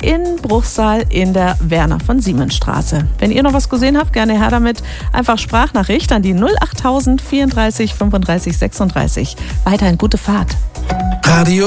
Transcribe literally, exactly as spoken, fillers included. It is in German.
in Bruchsal in der Werner-von-Siemens-Straße. Wenn ihr noch was gesehen habt, gerne her damit. Einfach Sprachnachricht an die null achttausend vierunddreißig fünfunddreißig sechsunddreißig. Weiterhin gute Fahrt. Radio